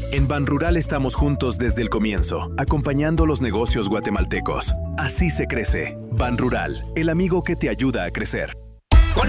En Banrural estamos juntos desde el comienzo, acompañando los negocios guatemaltecos. Así se crece. Banrural, el amigo que te ayuda a crecer.